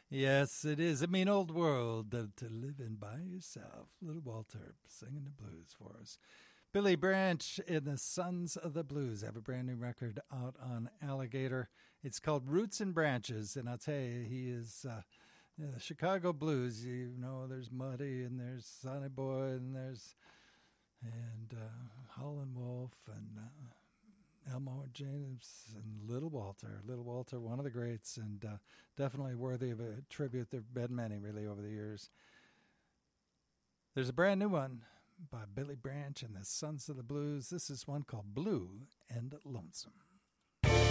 Yes, it is a mean old world to live in by yourself. Little Walter singing the blues for us. Billy Branch and the Sons of the Blues have a brand new record out on Alligator. It's called Roots and Branches, and I'll tell you, he is the Chicago blues. You know, there's Muddy and there's Sonny Boy and there's Howlin' Wolf and Elmore James and Little Walter. Little Walter, one of the greats, and definitely worthy of a tribute. There have been many, really, over the years. There's a brand new one by Billy Branch and the Sons of the Blues. This is one called Blue and Lonesome.